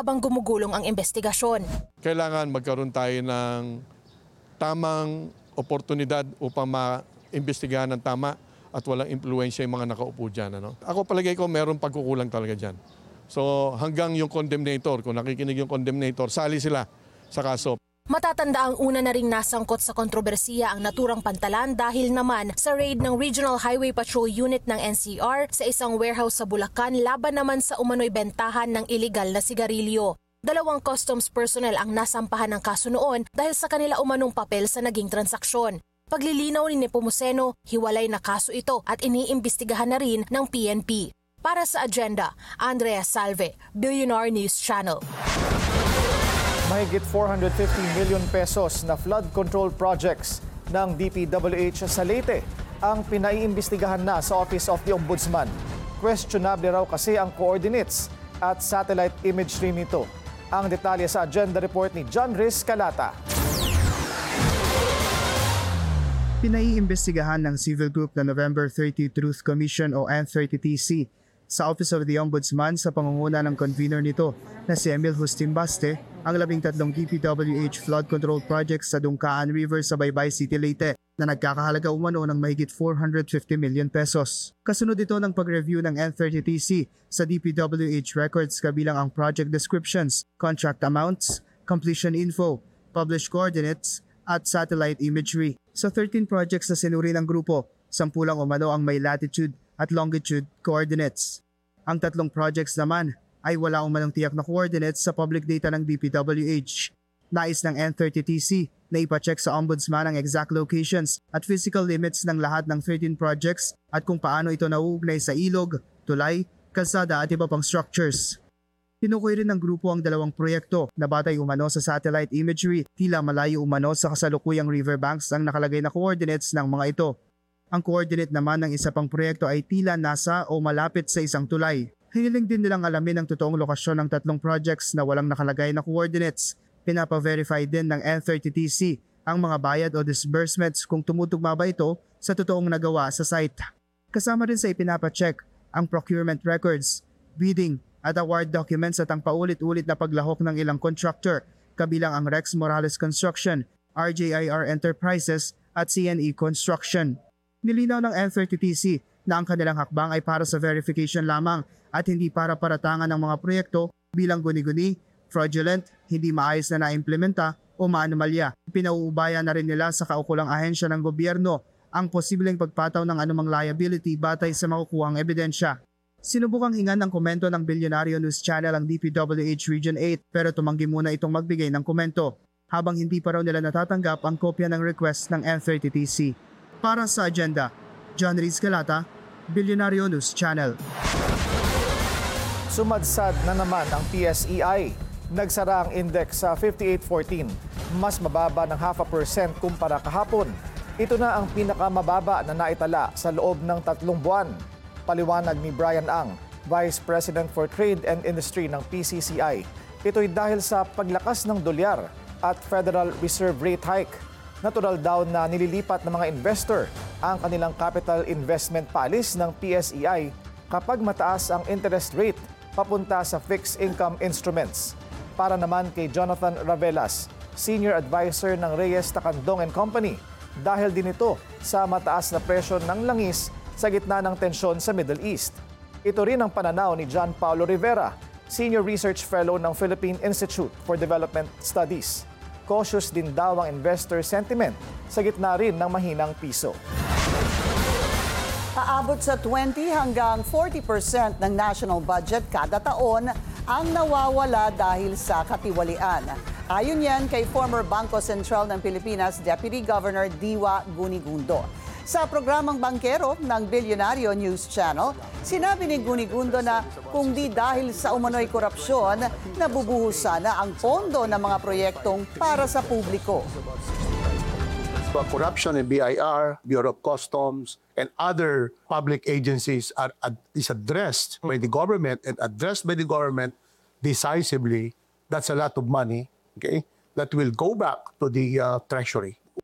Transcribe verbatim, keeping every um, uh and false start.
habang gumugulong ang investigasyon. Kailangan magkaroon tayo ng tamang oportunidad upang ma-imbestigahan ng tama at walang impluensya yung mga nakaupo dyan. Ano? Ako palagay ko meron pagkukulang talaga dyan. So hanggang yung condemnator, kung nakikinig yung condemnator, sali sila sa kaso. Matatanda ang una na ring nasangkot sa kontrobersiya ang naturang Pantalan dahil naman sa raid ng Regional Highway Patrol Unit ng N C R sa isang warehouse sa Bulacan laban naman sa umano'y bentahan ng iligal na sigarilyo. Dalawang customs personnel ang nasampahan ng kaso noon dahil sa kanila umanong papel sa naging transaksyon. Paglilinaw ni Nepomuceno, hiwalay na kaso ito at iniimbestigahan na rin ng P N P. Para sa Agenda, Andrea Salve, Billionaire News Channel. Mahigit four hundred fifty million pesos na flood control projects ng D P W H sa Leyte ang pinaiimbestigahan na sa Office of the Ombudsman. Questionable raw kasi ang coordinates at satellite imagery nito. Ang detalye sa agenda report ni John Riz Calata. Pinaiimbestigahan ng civil group na November thirty Truth Commission o N thirty T C sa Office of the Ombudsman sa pangunguna ng convener nito na si Emil Hustin-Baste ang labing tatlong D P W H flood control projects sa Dungkaan River sa Baybay City, Leyte na nagkakahalaga umano ng mahigit four hundred fifty million pesos. Kasunod ito ng pag-review ng N thirty T C sa D P W H records kabilang ang project descriptions, contract amounts, completion info, published coordinates, at satellite imagery. Sa thirteen projects na sinuri ng grupo, sampulang umano ang may latitude at longitude coordinates. Ang tatlong projects naman ay wala umanong tiyak na coordinates sa public data ng D P W H. Nais ng N thirty T C na ipacheck sa Ombudsman ang exact locations at physical limits ng lahat ng thirteen projects at kung paano ito nauugnay sa ilog, tulay, kalsada at iba pang structures. Tinukoy rin ng grupo ang dalawang proyekto na batay umano sa satellite imagery, tila malayo umano sa kasalukuyang riverbanks ang nakalagay na coordinates ng mga ito. Ang coordinate naman ng isa pang proyekto ay tila nasa o malapit sa isang tulay. Hiniling din nilang alamin ang totoong lokasyon ng tatlong projects na walang nakalagay na coordinates. Pinapa-verify din ng N thirty T C ang mga bayad o disbursements kung tumutugma ba ito sa totoong nagawa sa site. Kasama rin sa ipinapa-check ang procurement records, bidding at award documents at ang paulit-ulit na paglahok ng ilang contractor kabilang ang Rex Morales Construction, R J I R Enterprises at C N E Construction. Nilinaw ng N thirty T C na ang kanilang hakbang ay para sa verification lamang at hindi para paratangan ng mga proyekto bilang guni-guni, fraudulent, hindi maayos na naimplementa o maanomalya. Pinauubaya na rin nila sa kaukulang ahensya ng gobyerno ang posibleng pagpataw ng anumang liability batay sa makukuhang ebidensya. Sinubukang hingan ng komento ng Billionaire News Channel ang D P W H Region eight pero tumanggi muna itong magbigay ng komento habang hindi pa raw nila natatanggap ang kopya ng request ng N thirty T C. Para sa Agenda, John Riz Calata, Billionaire News Channel. Sumadsad na naman ang P S E I. Nagsara ang index sa fifty-eight fourteen, mas mababa ng half a percent kumpara kahapon. Ito na ang pinakamababa na naitala sa loob ng tatlong buwan. Paliwanag ni Brian Ang, Vice President for Trade and Industry ng P C C I. Ito'y dahil sa paglakas ng dolyar at Federal Reserve rate hike. Natural daw na nililipat ng mga investor ang kanilang capital investment policy ng P S E I kapag mataas ang interest rate papunta sa fixed income instruments. Para naman kay Jonathan Ravelas, Senior Advisor ng Reyes Tacandong and Company, dahil din ito sa mataas na presyo ng langis sa gitna ng tensyon sa Middle East. Ito rin ang pananaw ni John Paulo Rivera, Senior Research Fellow ng Philippine Institute for Development Studies. Cautious din daw ang investor sentiment sa gitna rin ng mahinang piso. Aabot sa twenty hanggang forty percent ng national budget kada taon ang nawawala dahil sa katiwalian. Ayon yan kay former Bangko Sentral ng Pilipinas Deputy Governor Diwa Gunigundo. Sa programang Bangkero ng Billionaire News Channel, sinabi ni Gunigundo na kung di dahil sa umano'y korupsyon, nabubuhusan na ang pondo ng mga proyektong para sa publiko. Corruption in B I R, Bureau of Customs, and other public agencies are ad- is addressed by the government and addressed by the government decisively. That's a lot of money, okay, that will go back to the uh, treasury.